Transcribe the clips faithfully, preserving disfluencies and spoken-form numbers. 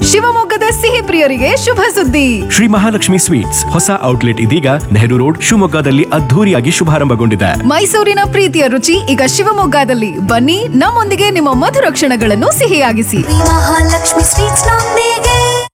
ಶಿವಮೊಗ್ಗದ ಸಿಹಿ ಪ್ರಿಯರಿಗೆ ಶುಭ ಸುದ್ದಿ. ಶ್ರೀ ಮಹಾಲಕ್ಷ್ಮಿ ಸ್ವೀಟ್ಸ್ ಹೊಸ ಔಟ್ಲೆಟ್ ಇದೀಗ ನೆಹರು ರೋಡ್ ಶಿವಮೊಗ್ಗದಲ್ಲಿ ಅದ್ಧೂರಿಯಾಗಿ ಶುಭಾರಂಭಗೊಂಡಿದೆ. ಮೈಸೂರಿನ ಪ್ರೀತಿಯ ರುಚಿ ಈಗ ಶಿವಮೊಗ್ಗದಲ್ಲಿ. ಬನ್ನಿ, ನಮ್ಮೊಂದಿಗೆ ನಿಮ್ಮ ಮಧುರ ಕ್ಷಣಗಳನ್ನು ಸಿಹಿಯಾಗಿಸಿ. ಮಹಾಲಕ್ಷ್ಮಿ ಸ್ವೀಟ್ಸ್ ನೊಂದಿಗೆ.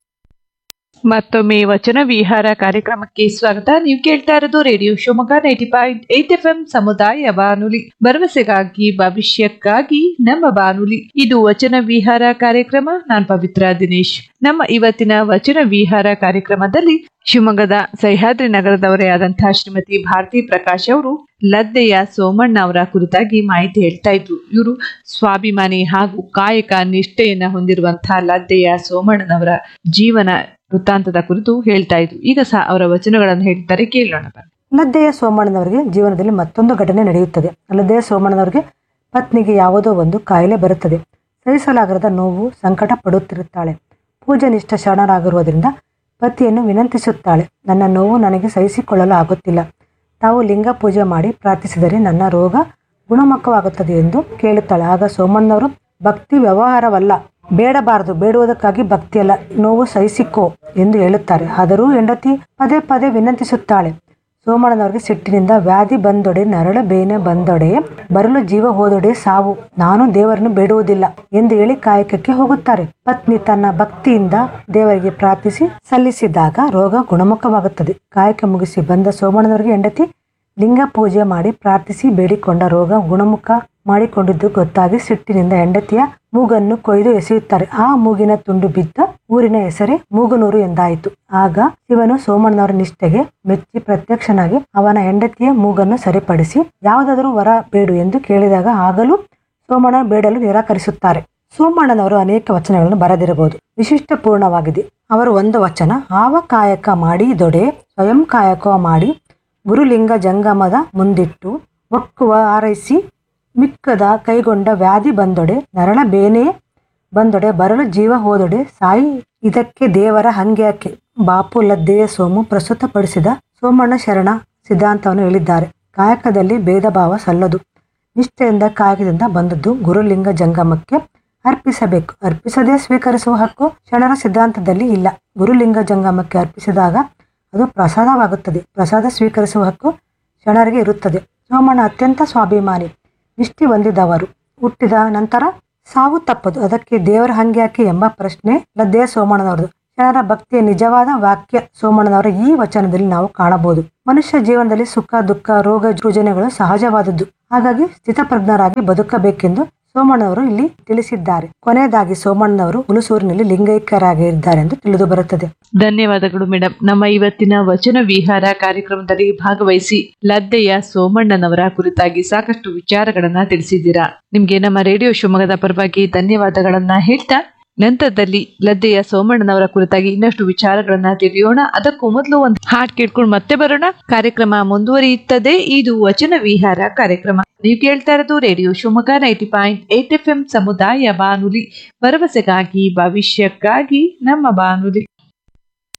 ಮತ್ತೊಮ್ಮೆ ವಚನ ವಿಹಾರ ಕಾರ್ಯಕ್ರಮಕ್ಕೆ ಸ್ವಾಗತ. ನೀವು ಕೇಳ್ತಾ ಇರೋದು radio Shivamogga ninety point eight F M ಸಮುದಾಯ ಬಾನುಲಿ, ಭರವಸೆಗಾಗಿ ಭವಿಷ್ಯಕ್ಕಾಗಿ ನಮ್ಮ ಬಾನುಲಿ. ಇದು ವಚನ ವಿಹಾರ ಕಾರ್ಯಕ್ರಮ. ನಾನ್ ಪವಿತ್ರ ದಿನೇಶ್. ನಮ್ಮ ಇವತ್ತಿನ ವಚನ ವಿಹಾರ ಕಾರ್ಯಕ್ರಮದಲ್ಲಿ ಶಿವಮೊಗ್ಗದ ಸಹ್ಯಾದ್ರಿ ನಗರದವರೇ ಆದಂತಹ ಶ್ರೀಮತಿ ಭಾರತಿ ಪ್ರಕಾಶ್ ಅವರು ಲದ್ದೆಯ ಸೋಮಣ್ಣ ಅವರ ಕುರಿತಾಗಿ ಮಾಹಿತಿ ಹೇಳ್ತಾ ಇದ್ರು. ಇವರು ಸ್ವಾಭಿಮಾನಿ ಹಾಗೂ ಕಾಯಕ ನಿಷ್ಠೆಯನ್ನ ಹೊಂದಿರುವಂತಹ ಲದ್ದೆಯ ಸೋಮಣ್ಣನವರ ಜೀವನ ವೃತ್ತಾಂತದ ಕುರಿತು ಹೇಳ್ತಾ ಇದ್ರು. ಈಗ ಸಹ ಅವರ ವಚನಗಳನ್ನು ಹೇಳ್ತಾರೆ, ಕೇಳೋಣ. ಲದ್ದೆಯ ಸೋಮಣ್ಣನವರಿಗೆ ಜೀವನದಲ್ಲಿ ಮತ್ತೊಂದು ಘಟನೆ ನಡೆಯುತ್ತದೆ. ಲದ್ದೆಯ ಸೋಮಣ್ಣನವರಿಗೆ ಪತ್ನಿಗೆ ಯಾವುದೋ ಒಂದು ಕಾಯಿಲೆ ಬರುತ್ತದೆ. ಸಹಿಸಲಾಗದ ನೋವು, ಸಂಕಟ ಪಡುತ್ತಿರುತ್ತಾಳೆ. ಪೂಜೆ ನಿಷ್ಠ ಶರಣರಾಗಿರುವುದರಿಂದ ಪತಿಯನ್ನು ವಿನಂತಿಸುತ್ತಾಳೆ. ನನ್ನ ನೋವು ನನಗೆ ಸಹಿಸಿಕೊಳ್ಳಲು ಆಗುತ್ತಿಲ್ಲ. ತಾವು ಲಿಂಗ ಪೂಜೆ ಮಾಡಿ ಪ್ರಾರ್ಥಿಸಿದರೆ ನನ್ನ ರೋಗ ಗುಣಮುಖವಾಗುತ್ತದೆ ಎಂದು ಕೇಳುತ್ತಾಳೆ. ಆಗ ಸೋಮಣ್ಣನವರು, ಭಕ್ತಿ ವ್ಯವಹಾರವಲ್ಲ, ಬೇಡಬಾರದು, ಬೇಡುವುದಕ್ಕಾಗಿ ಭಕ್ತಿಯಲ್ಲ, ನೋವು ಸಹಿಸಿಕೋ ಎಂದು ಹೇಳುತ್ತಾರೆ. ಆದರೂ ಹೆಂಡತಿ ಪದೇ ಪದೇ ವಿನಂತಿಸುತ್ತಾಳೆ. ಸೋಮಣ್ಣನವರಿಗೆ ಸಿಟ್ಟಿನಿಂದ, ವ್ಯಾಧಿ ಬಂದೊಡೆ ನರಳ ಬೇನೆ ಬಂದೊಡೆ ಬರಲು ಜೀವ ಹೋದೊಡೆ ಸಾವು, ನಾನು ದೇವರನ್ನು ಬೇಡುವುದಿಲ್ಲ ಎಂದು ಹೇಳಿ ಕಾಯಕಕ್ಕೆ ಹೋಗುತ್ತಾರೆ. ಪತ್ನಿ ತನ್ನ ಭಕ್ತಿಯಿಂದ ದೇವರಿಗೆ ಪ್ರಾರ್ಥಿಸಿ ಸಲ್ಲಿಸಿದಾಗ ರೋಗ ಗುಣಮುಖವಾಗುತ್ತದೆ. ಕಾಯಕ ಮುಗಿಸಿ ಬಂದ ಸೋಮಣ್ಣನವರಿಗೆ ಹೆಂಡತಿ ಲಿಂಗ ಪೂಜೆ ಮಾಡಿ ಪ್ರಾರ್ಥಿಸಿ ಬೇಡಿಕೊಂಡ ರೋಗ ಗುಣಮುಖ ಮಾಡಿಕೊಂಡಿದ್ದು ಗೊತ್ತಾಗಿ ಸಿಟ್ಟಿನಿಂದ ಹೆಂಡತಿಯ ಮೂಗನ್ನು ಕೊಯ್ದು ಎಸೆಯುತ್ತಾರೆ. ಆ ಮೂಗಿನ ತುಂಡು ಬಿದ್ದ ಊರಿನ ಹೆಸರೇ ಮೂಗನೂರು ಎಂದಾಯಿತು. ಆಗ ಶಿವನು ಸೋಮಣ್ಣನವರ ನಿಷ್ಠೆಗೆ ಮೆಚ್ಚಿ ಪ್ರತ್ಯಕ್ಷನಾಗಿ ಅವನ ಹೆಂಡತಿಯ ಮೂಗನ್ನು ಸರಿಪಡಿಸಿ ಯಾವುದಾದರೂ ವರ ಬೇಡು ಎಂದು ಕೇಳಿದಾಗ ಆಗಲೂ ಸೋಮಣ್ಣ ಬೇಡಲು ನಿರಾಕರಿಸುತ್ತಾರೆ. ಸೋಮಣ್ಣನವರು ಅನೇಕ ವಚನಗಳನ್ನು ಬರೆದಿರಬಹುದು. ವಿಶಿಷ್ಟ ಪೂರ್ಣವಾಗಿದೆ. ಅವರು ಒಂದು ವಚನ, ಆವ ಕಾಯಕ ಮಾಡಿ ದೊಡೆ ಸ್ವಯಂ ಕಾಯಕ ಮಾಡಿ ಗುರುಲಿಂಗ ಜಂಗಮದ ಮುಂದಿಟ್ಟು ಒಕ್ಕುವ ಆರೈಸಿ ಮಿಕ್ಕದ ಕೈಗೊಂಡ ವ್ಯಾಧಿ ಬಂದೊಡೆ ನರಳ ಬೇನೆ ಬಂದೊಡೆ ಬರಲು ಜೀವ ಹೋದೊಡೆ ಸಾಯಿ, ಇದಕ್ಕೆ ದೇವರ ಹಂಗ್ಯಾಕೆ. ಬಾಪು ಲದ್ದೆಯ ಸೋಮು ಪ್ರಸ್ತುತಪಡಿಸಿದ ಸೋಮಣ್ಣ ಶರಣ ಸಿದ್ಧಾಂತವನ್ನು ಹೇಳಿದ್ದಾರೆ. ಕಾಯಕದಲ್ಲಿ ಭೇದ ಭಾವ ಸಲ್ಲದು. ನಿಷ್ಠೆಯಿಂದ ಕಾಯಕದಿಂದ ಬಂದದ್ದು ಗುರುಲಿಂಗ ಜಂಗಮಕ್ಕೆ ಅರ್ಪಿಸಬೇಕು. ಅರ್ಪಿಸದೇ ಸ್ವೀಕರಿಸುವ ಹಕ್ಕು ಶರಣರ ಸಿದ್ಧಾಂತದಲ್ಲಿ ಇಲ್ಲ. ಗುರುಲಿಂಗ ಜಂಗಮಕ್ಕೆ ಅರ್ಪಿಸಿದಾಗ ಅದು ಪ್ರಸಾದವಾಗುತ್ತದೆ. ಪ್ರಸಾದ ಸ್ವೀಕರಿಸುವ ಹಕ್ಕು ಶರಣರಿಗೆ ಇರುತ್ತದೆ. ಸೋಮಣ್ಣ ಅತ್ಯಂತ ಸ್ವಾಭಿಮಾನಿ, ನಿಷ್ಠೆ ಹೊಂದಿದವರು. ಹುಟ್ಟಿದ ನಂತರ ಸಾವು ತಪ್ಪದು, ಅದಕ್ಕೆ ದೇವರ ಹಂಗ್ಯಾಕೆ ಎಂಬ ಪ್ರಶ್ನೆ ಲದ್ದೆಯ ಸೋಮಣ್ಣನವರದು. ಶರಣರ ಭಕ್ತಿಯ ನಿಜವಾದ ವಾಕ್ಯ ಸೋಮಣ್ಣನವರ ಈ ವಚನದಲ್ಲಿ ನಾವು ಕಾಣಬಹುದು. ಮನುಷ್ಯ ಜೀವನದಲ್ಲಿ ಸುಖ ದುಃಖ ರೋಗ ರುಜಿನಗಳು ಸಹಜವಾದದ್ದು. ಹಾಗಾಗಿ ಸ್ಥಿತಪ್ರಜ್ಞರಾಗಿ ಬದುಕಬೇಕೆಂದು ಸೋಮಣ್ಣನವರು ಇಲ್ಲಿ ತಿಳಿಸಿದ್ದಾರೆ. ಕೊನೆಯದಾಗಿ ಸೋಮಣ್ಣನವರು ಹುಣಸೂರಿನಲ್ಲಿ ಲಿಂಗೈಕ್ಯರಾಗಿದ್ದಾರೆ ಎಂದು ತಿಳಿದು ಬರುತ್ತದೆ. ಧನ್ಯವಾದಗಳು ಮೇಡಮ್. ನಮ್ಮ ಇವತ್ತಿನ ವಚನ ವಿಹಾರ ಕಾರ್ಯಕ್ರಮದಲ್ಲಿ ಭಾಗವಹಿಸಿ ಲದ್ದೆಯ ಸೋಮಣ್ಣನವರ ಕುರಿತಾಗಿ ಸಾಕಷ್ಟು ವಿಚಾರಗಳನ್ನ ತಿಳಿಸಿದ್ದೀರಾ. ನಿಮ್ಗೆ ನಮ್ಮ ರೇಡಿಯೋ ಶಿವಮೊಗ್ಗದ ಪರವಾಗಿ ಧನ್ಯವಾದಗಳನ್ನ ಹೇಳ್ತಾ, ನಂತರದಲ್ಲಿ ಲದ್ದೆಯ ಸೋಮಣ್ಣನವರ ಕುರಿತಾಗಿ ಇನ್ನಷ್ಟು ವಿಚಾರಗಳನ್ನ ತಿಳಿಯೋಣ. ಅದಕ್ಕೂ ಮೊದಲು ಒಂದು ಹಾಡ್ ಕೇಳ್ಕೊಂಡು ಮತ್ತೆ ಬರೋಣ. ಕಾರ್ಯಕ್ರಮ ಮುಂದುವರಿಯುತ್ತದೆ. ಇದು ವಚನ ವಿಹಾರ ಕಾರ್ಯಕ್ರಮ. ನೀವು ಕೇಳ್ತಾ ಇರೋದು radio Shivamogga ninety point eight F M ಸಮುದಾಯ ಬಾನುಲಿ, ಭರವಸೆಗಾಗಿ ಭವಿಷ್ಯಕ್ಕಾಗಿ ನಮ್ಮ ಬಾನುಲಿ.